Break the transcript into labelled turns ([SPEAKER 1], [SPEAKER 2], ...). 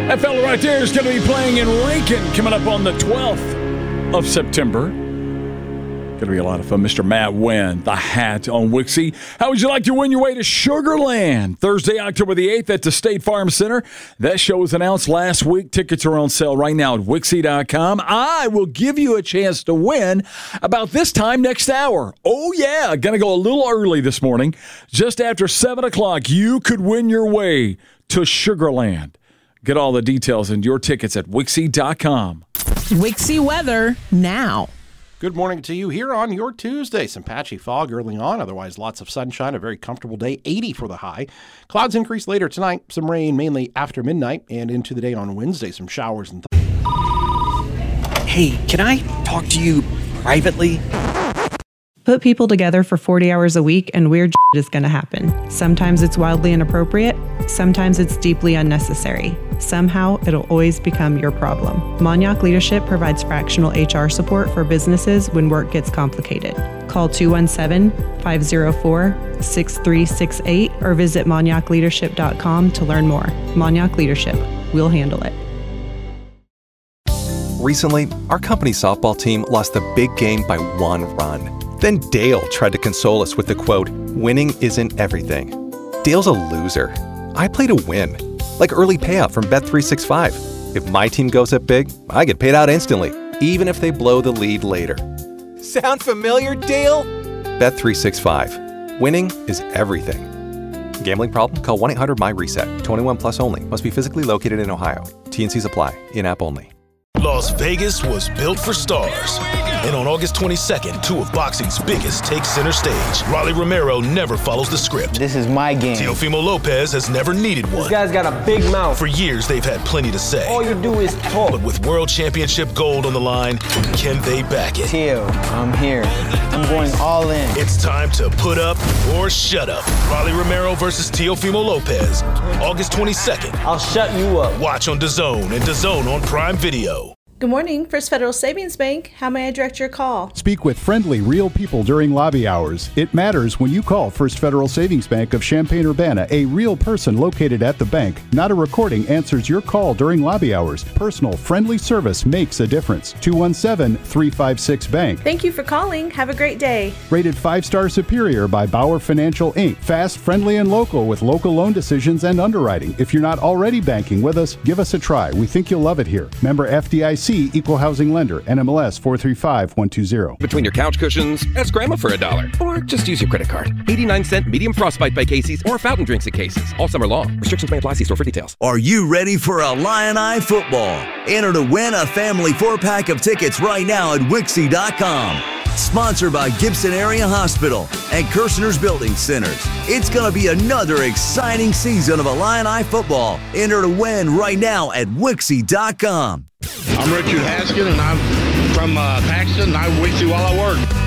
[SPEAKER 1] That fella right there is going to be playing in Lincoln coming up on the 12th of September. Going to be a lot of fun. Mr. Matt Wynn, the hat on Wixie. How would you like to win your way to Sugar Land? Thursday, October the 8th at the State Farm Center. That show was announced last week. Tickets are on sale right now at Wixie.com. I will give you a chance to win about this time next hour. Oh, yeah. Going to go a little early this morning. Just after 7 o'clock, you could win your way to Sugar Land. Get all the details and your tickets at Wixie.com.
[SPEAKER 2] Wixie weather now.
[SPEAKER 3] Good morning to you here on your Tuesday. Some patchy fog early on, otherwise lots of sunshine, a very comfortable day, 80 for the high. Clouds increase later tonight, some rain mainly after midnight and into the day on Wednesday, some showers and
[SPEAKER 4] Hey, can I talk to you privately?
[SPEAKER 5] Put people together for 40 hours a week and weird shit is going to happen. Sometimes it's wildly inappropriate. Sometimes it's deeply unnecessary. Somehow, it'll always become your problem. Monyac Leadership provides fractional HR support for businesses when work gets complicated. Call 217-504-6368 or visit monyacleadership.com to learn more. Monyac Leadership. We'll handle it.
[SPEAKER 6] Recently, our company softball team lost the big game by 1 run. Then Dale tried to console us with the quote, "Winning isn't everything." Dale's a loser. I play to win, like early payout from Bet365. If my team goes up big, I get paid out instantly, even if they blow the lead later.
[SPEAKER 7] Sound familiar, Dale?
[SPEAKER 6] Bet365. Winning is everything. Gambling problem? Call 1-800-MY-RESET. 21 plus only. Must be physically located in Ohio. T&Cs apply. In-app only.
[SPEAKER 8] Las Vegas was built for stars. And on August 22nd, 2 of boxing's biggest take center stage. Rolly Romero never follows the script.
[SPEAKER 9] This is my game.
[SPEAKER 8] Teofimo Lopez has never needed one.
[SPEAKER 9] This guy's got a big mouth.
[SPEAKER 8] For years, they've had plenty to say.
[SPEAKER 9] All you do is talk.
[SPEAKER 8] But with World Championship gold on the line, can they back it?
[SPEAKER 9] Teo, I'm here. I'm going all in.
[SPEAKER 8] It's time to put up or shut up. Rolly Romero versus Teofimo Lopez. August 22nd.
[SPEAKER 9] I'll shut you up.
[SPEAKER 8] Watch on DAZN and DAZN on Prime Video.
[SPEAKER 10] Good morning, First Federal Savings Bank. How may I direct your call?
[SPEAKER 11] Speak with friendly, real people during lobby hours. It matters when you call First Federal Savings Bank of Champaign-Urbana. A real person located at the bank, not a recording, answers your call during lobby hours. Personal, friendly service makes a difference. 217-356-BANK.
[SPEAKER 10] Thank you for calling. Have a great day.
[SPEAKER 11] Rated 5-star superior by Bauer Financial, Inc. Fast, friendly, and local with local loan decisions and underwriting. If you're not already banking with us, give us a try. We think you'll love it here. Member FDIC. Equal Housing Lender, NMLS 435120.
[SPEAKER 12] Between your couch cushions, ask Grandma for $1. Or just use your credit card. 89-cent medium frostbite by Casey's or fountain drinks at Casey's. All summer long. Restrictions may apply. See store for details.
[SPEAKER 13] Are you ready for Illini football? Enter to win a family 4-pack of tickets right now at Wixie.com. Sponsored by Gibson Area Hospital and Kirshner's Building Centers. It's going to be another exciting season of Illini football. Enter to win right now at Wixie.com.
[SPEAKER 14] I'm Richard Haskin, and I'm from Paxton, and I Wixie while I work.